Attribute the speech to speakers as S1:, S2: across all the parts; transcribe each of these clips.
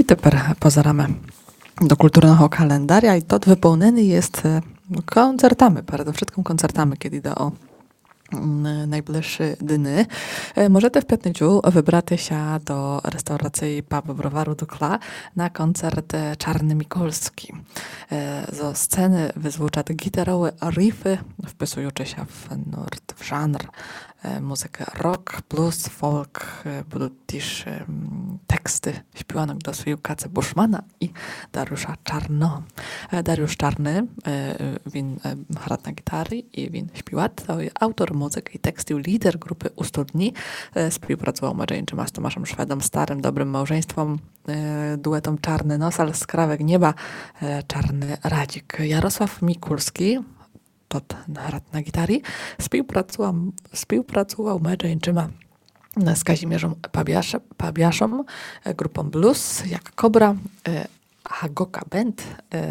S1: I тепер позирamy до культурного календаря, і тут виповнений є концертами, перед wszystkim концертами, kiedy йде о найближчі дні. Можете в п'ятницю вибратися до ресторації пабу Бровару Dukla na koncert Czarny Mikulski. Ze sceny wyzwuczate gitarowe riffy, wpisujące się w żanr muzykę rock, blues, folk, будуть też teksty śpiewane do Kace Bushmana i Dariusza Czarnego. Dariusz Czarny, він gra na gitary i він śpiewa, to autor muzyki i tekstu, lider grupy U Studni, współpracował z Tomaszem Szwedem, starym, dobrym małżeństwem, duetom Czarny Nosal, Skrawek Nieba, Czarny Radzik. Jarosław Mikulski, tot gra na gitary, współpracował z Kazimierzem Pabiaszem, grupą blues, jak Kobra, Hagoka Band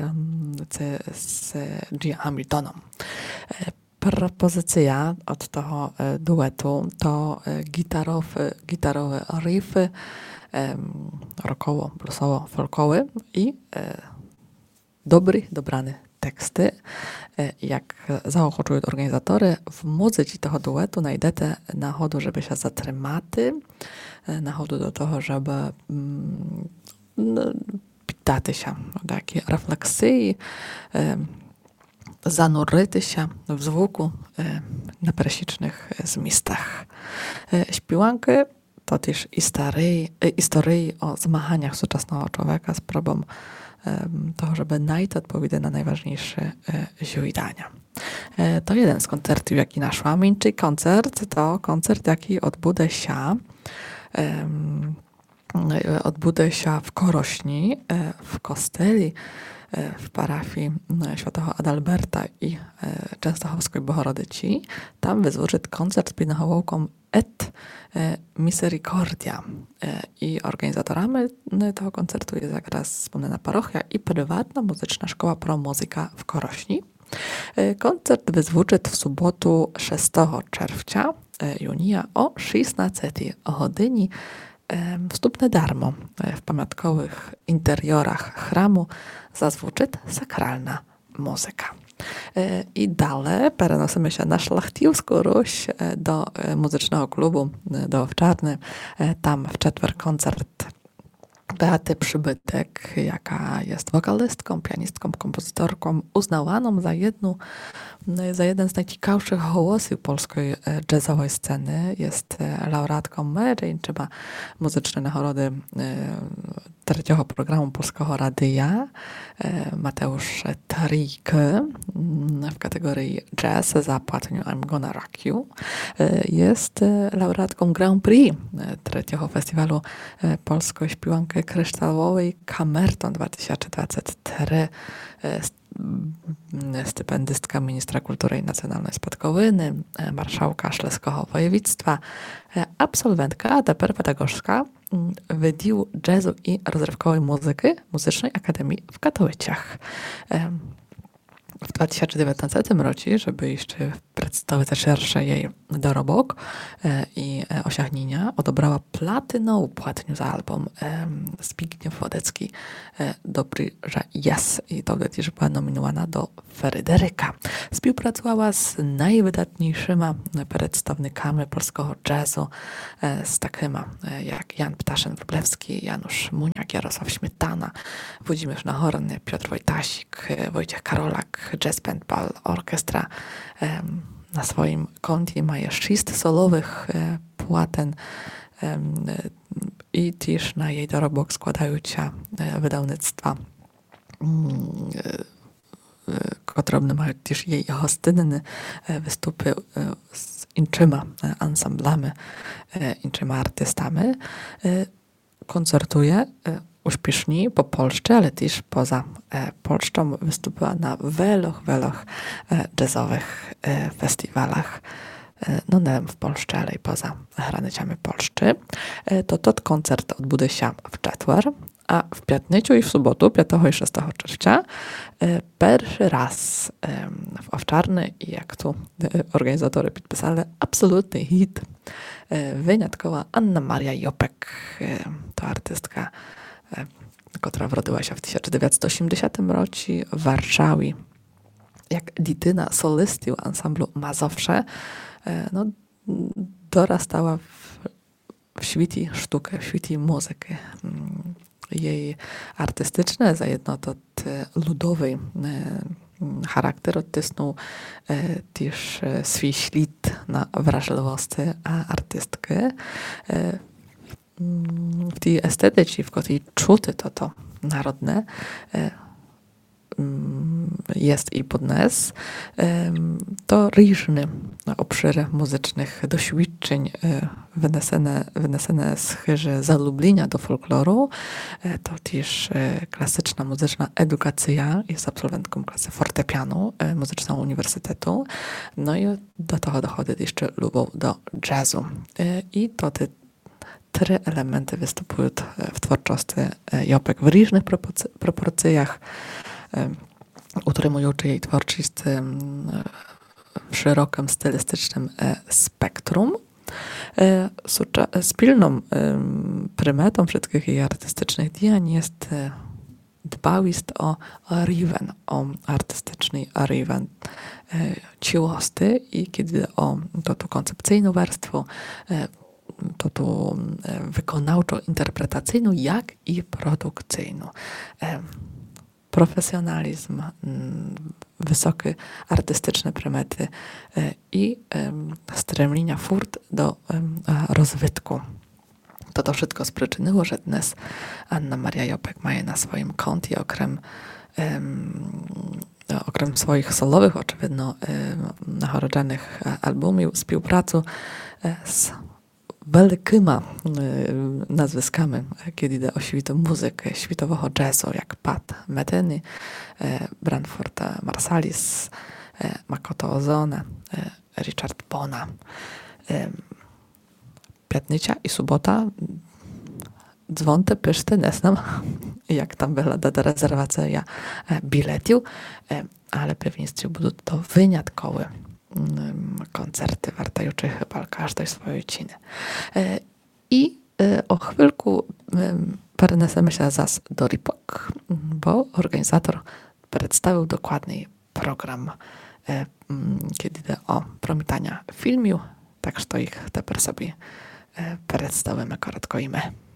S1: z G. Hamiltonem. Propozycja od tego duetu to gitarowe riffy, rockowo, bluesowo, folkowe i dobrane teksty. Jak zaochočują organizatory, w muzyce tego duetu znajdziecie nachodu, żeby się zatrzymati, nachodu do tego, żeby піддати się do takiej refleksji, zanurzyć się w звуку na пересічних змістах. Śpiewanki to też historii o zmachaniach współczesnego człowieka z próbą того, żeby znaleźć odpowiedzi na najważniejsze źródła. To jeden z koncertów, jaki naszłam. Inny koncert to koncert, jaki odbędzie się w Korośni, w kosteli, w parafii świętego Adalberta i Częstochowskiej Bohorodyci. Tam wyzwoczy koncert z pienochołką Et Misericordia. I organizatorami tego koncertu jest jak raz wspomniana parochia i prywatna muzyczna szkoła Pro Muzyka w Korośni. Koncert wyzwoczy w sobotę 6 czerwca junia o 16 godzinie. Wstępne darmo w pamiątkowych interiorach chramu zazwyczaj sakralna muzyka. I dalej przenosimy się na Szlachtilską Ruś do muzycznego klubu do Owczarny. Tam w czwartek koncert Beaty Przybytek, jaka jest wokalistką, pianistką, kompozytorką, uznawaną za jeden z najciekawszych głosów polskiej jazzowej sceny. Jest laureatką Medżeńczyma muzyczne nagrody trzeciego programu Polskiego Radia, Mateusz Trik w kategorii jazz za płatnią I'm Gonna Rock You. Jest laureatką Grand Prix trzeciego festiwalu polskiej śpiewanki kryształowej Kamerton 2023. Stypendystka ministra kultury i nacjonalnej spadkowiny, marszałka Śląskiego województwa, absolwentka, a teper pedagogzka Wydziału Jazzu i Rozrywkowej Muzyki Muzycznej Akademii w Katowicach. W 2019 roku, żeby jeszcze przedstawić szersze jej dorobok i osiągnięcia, odebrała platynową płatnię za album Zbigniew Wodecki Dobry, że jest. I to też była nominowana do Fryderyka. Współpracowała z najwydatniejszymi przedstawicielami polskiego jazzu, z takimi jak Jan Ptaszyn-Wróblewski, Janusz Muniak, Jarosław Śmietana, Włodzimierz Nahorny, Piotr Wojtasik, Wojciech Karolak, Jazz Band Ball Orkiestra. Na swoim koncie ma 6 solowych płaten i też na jej dorobok składają się wydawnictwa, które mają też jej hostynne występy z innymi ansamblami, innymi artystami. Koncertuje uśpiesznie po Polsce, ale też poza Polską. Wystąpiła na wielu jazzowych festiwalach, no nie w Polsce, ale i poza granicami Polski. To koncert odbędzie się w czwartek, a w piątnicę i w sobotę, 5 i 6 czerwca, pierwszy raz w Owczarny, i jak tu organizatory podpisali, absolutny hit. Wyjątkowa Anna Maria Jopek, to artystka która urodziła się w 1980 roku w Warszawie. Jak dityna solisty ansamblu Mazowsze, no, dorastała w świecie sztuki, w świecie muzyki. Jej artystyczne, zajedno to ludowy charakter odtysnął też swój ślad na wrażliwości artystki. W tej estetyce, w której czuty to narodne, jest i podnes, to różne obszary muzycznych doświadczeń wynesene z chyży zalubienia do folkloru. To też klasyczna muzyczna edukacja, jest absolwentką klasy fortepianu Muzycznego Uniwersytetu. No i do tego dochodzi jeszcze lubą do jazzu. I to te trzy elementy występują w twórczości Jopek w różnych proporcjach, utrzymując jej twórczość w szerokim stylistycznym spektrum. Spilną prymetą wszystkich jej artystycznych działań jest dbałość o riven, o artystyczny riven ciłosty i kiedy o to koncepcyjną warstwę, to wykonawczo-interpretacyjną, jak i produkcyjną. Profesjonalizm, wysokie artystyczne prymety i stremlenia furt do rozwytku. To wszystko sprzyczyniło, że dnes Anna Maria Jopek ma na swoim koncie okrem swoich solowych, oczywiście nachodzonych albumów, współpracę z wielkimi nazwiskami, kiedy idzie o światową muzykę, światowego jazzu, jak Pat Metheny, Branford Marsalis, Makoto Ozone, Richard Bona. Piatnicza i sobota dzwonte pyszty nesnam, jak tam wygląda rezerwacja biletów, ale pewnie będą to wyjątkowe koncerty wartajucze chyba każdej swojej ciny. I o chwilku pernesemy się zas do Ripok, bo organizator przedstawił dokładniej program, kiedy idzie o promitania filmu, tak że to ich teraz sobie przedstawimy krótko i my.